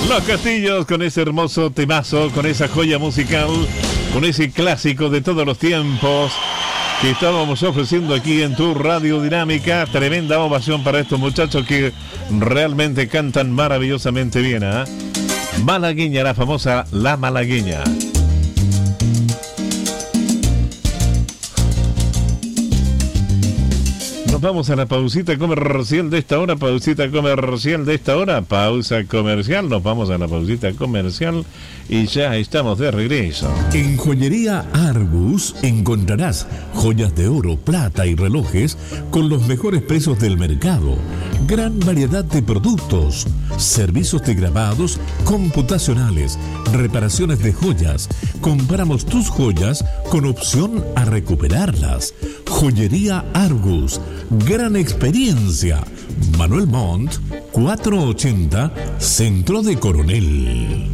Los Castillos con ese hermoso temazo, con esa joya musical, con ese clásico de todos los tiempos que estábamos ofreciendo aquí en tu Radio Dinámica. Tremenda ovación para estos muchachos que realmente cantan maravillosamente bien, ¿eh? Malagueña, la famosa La Malagueña. Nos vamos a la pausita comercial de esta hora, pausa comercial, nos vamos a la pausita comercial y ya estamos de regreso. En Joyería Argus encontrarás joyas de oro, plata y relojes con los mejores precios del mercado, gran variedad de productos, servicios de grabados computacionales, reparaciones de joyas, compramos tus joyas con opción a recuperarlas. Joyería Argus, gran experiencia. Manuel Montt, 480, Centro de Coronel.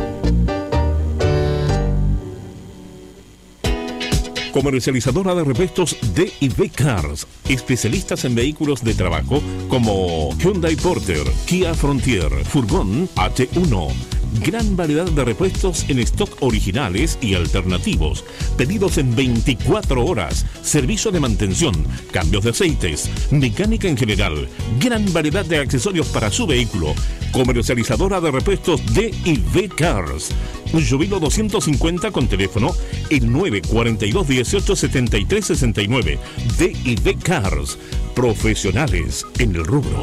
Comercializadora de repuestos D&B Cars, especialistas en vehículos de trabajo como Hyundai Porter, Kia Frontier, Furgón H1. Gran variedad de repuestos en stock originales y alternativos. Pedidos en 24 horas. Servicio de mantención, cambios de aceites, mecánica en general. Gran variedad de accesorios para su vehículo. Comercializadora de repuestos D&B Cars. Jubilo 250 con teléfono el 942 18 73 69. D&B Cars. Profesionales en el rubro.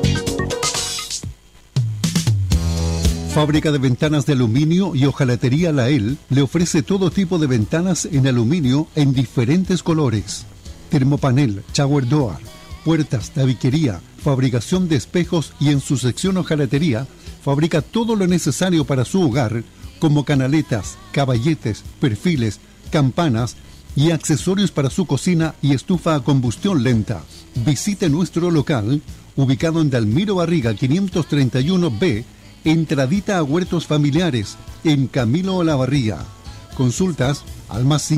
Fábrica de Ventanas de Aluminio y Hojalatería Lael le ofrece todo tipo de ventanas en aluminio en diferentes colores. Termopanel, shower door, puertas, tabiquería, fabricación de espejos y en su sección hojalatería fabrica todo lo necesario para su hogar como canaletas, caballetes, perfiles, campanas y accesorios para su cocina y estufa a combustión lenta. Visite nuestro local ubicado en Dalmiro Barriga 531B, entradita a Huertos Familiares, en Camilo Olavarría. Consultas al más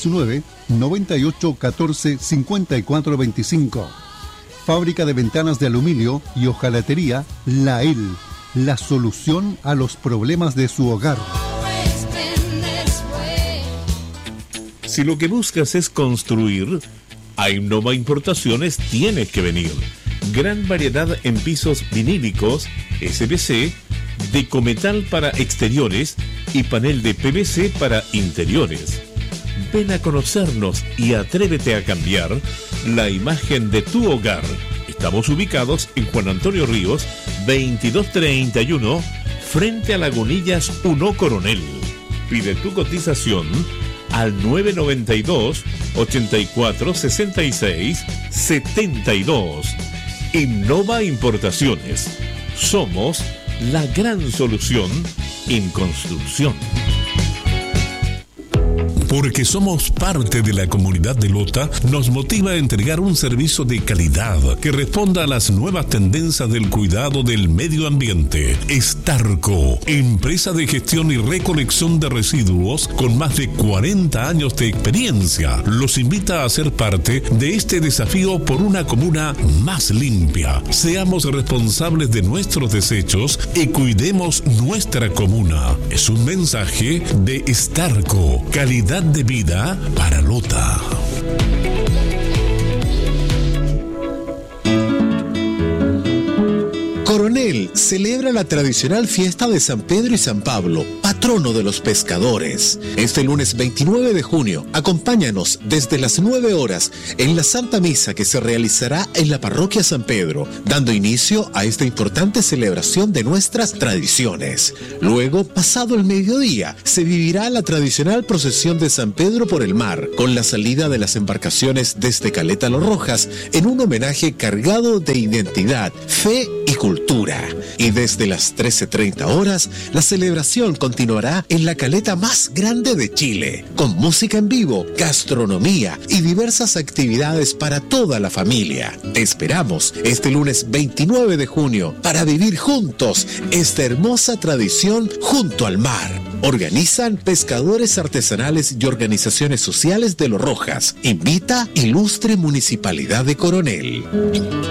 569-9814-5425. Fábrica de Ventanas de Aluminio y Hojalatería Lael, la solución a los problemas de su hogar. Si lo que buscas es construir, a Innova Importaciones tienes que venir. Gran variedad en pisos vinílicos, SPC, decometal para exteriores y panel de PVC para interiores. Ven a conocernos y atrévete a cambiar la imagen de tu hogar. Estamos ubicados en Juan Antonio Ríos, 2231, frente a Lagunillas 1 Coronel. Pide tu cotización al 992 84 66 72. Innova Importaciones. Somos la gran solución en construcción. Porque somos parte de la comunidad de Lota, nos motiva a entregar un servicio de calidad que responda a las nuevas tendencias del cuidado del medio ambiente. Estarco, empresa de gestión y recolección de residuos con más de 40 años de experiencia, los invita a ser parte de este desafío por una comuna más limpia. Seamos responsables de nuestros desechos y cuidemos nuestra comuna. Es un mensaje de Estarco, calidad de vida para Lota. Coronel celebra la tradicional fiesta de San Pedro y San Pablo, patrono de los pescadores. Este lunes 29 de junio, acompáñanos desde las 9 horas en la Santa Misa que se realizará en la Parroquia San Pedro, dando inicio a esta importante celebración de nuestras tradiciones. Luego, pasado el mediodía, se vivirá la tradicional procesión de San Pedro por el mar, con la salida de las embarcaciones desde Caleta Los Rojas, en un homenaje cargado de identidad, fe y cultura. Y desde las 13:30 horas, la celebración continuará en la caleta más grande de Chile, con música en vivo, gastronomía y diversas actividades para toda la familia. Te esperamos este lunes 29 de junio para vivir juntos esta hermosa tradición junto al mar. Organizan pescadores artesanales y organizaciones sociales de Los Rojas. Invita Ilustre Municipalidad de Coronel.